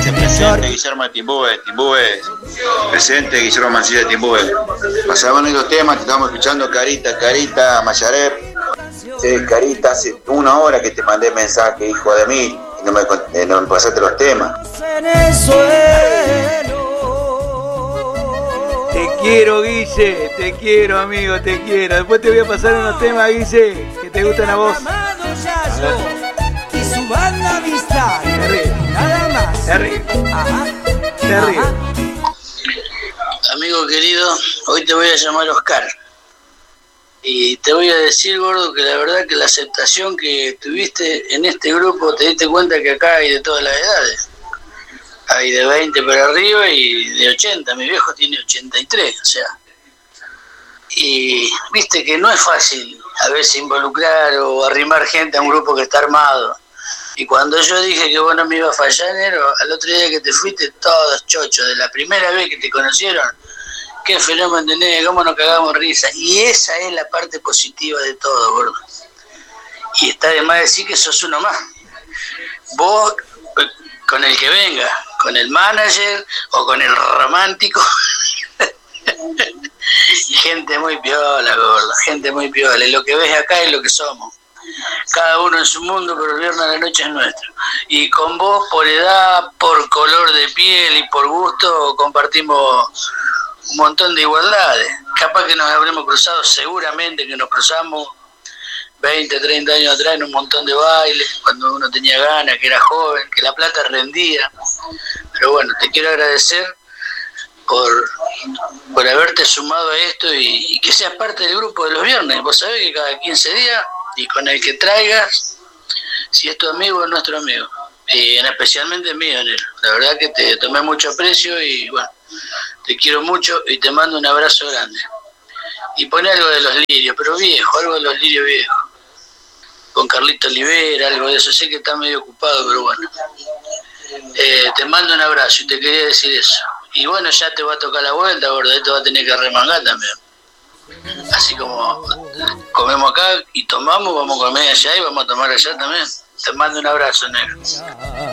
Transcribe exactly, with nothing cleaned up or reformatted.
dice presidente Guillermo de Timbúe, Timbúe, presidente Guillermo Mancilla de Timbúe. Pasaban estos temas, te estamos escuchando Carita, Carita, Mayarep. Sí, Carita, hace una hora que te mandé mensaje, hijo de mí, y no me, eh, no me pasaste los temas. Te quiero, Guille, te quiero, amigo, te quiero. Después te voy a pasar unos temas, Guille, que te gustan a vos. Y su banda amistad. Terrible. Nada más. Terrible. Ajá. Terrible. Amigo querido, hoy te voy a llamar Oscar. Y te voy a decir, gordo, que la verdad que la aceptación que tuviste en este grupo, te diste cuenta que acá hay de todas las edades. Hay de veinte para arriba y de ochenta. Mi viejo tiene ochenta y tres, o sea. Y viste que no es fácil a veces involucrar o arrimar gente a un grupo que está armado. Y cuando yo dije que vos no me ibas a fallar, Nero, al otro día que te fuiste, todos chochos, de la primera vez que te conocieron, qué fenómeno tenés, cómo nos cagamos risa. Y esa es la parte positiva de todo, gordo. Y está de más decir que sos uno más. Vos, con el que venga, con el manager o con el romántico. Gente muy piola, gordo, gente muy piola. Y lo que ves acá es lo que somos. Cada uno en su mundo, pero el viernes a la noche es nuestro. Y con vos, por edad, por color de piel y por gusto, compartimos un montón de igualdades. Capaz que nos habremos cruzado, seguramente que nos cruzamos veinte, treinta años atrás en un montón de bailes, cuando uno tenía ganas, que era joven, que la plata rendía. Pero bueno, te quiero agradecer por, por haberte sumado a esto y, y que seas parte del grupo de los viernes. Vos sabés que cada quince días, y con el que traigas, si es tu amigo, es nuestro amigo. Y en especialmente mío, Nero. La verdad que te tomé mucho aprecio y bueno, te quiero mucho y te mando un abrazo grande. Y poné algo de los lirios, pero viejo, algo de los lirios viejos. Con Carlito Olivera, algo de eso. Sé que está medio ocupado, pero bueno. Eh, te mando un abrazo y te quería decir eso. Y bueno, ya te va a tocar la vuelta, gordo. Esto va a tener que remangar también. Así como comemos acá y tomamos, vamos a comer allá y vamos a tomar allá también. Te mando un abrazo, negro.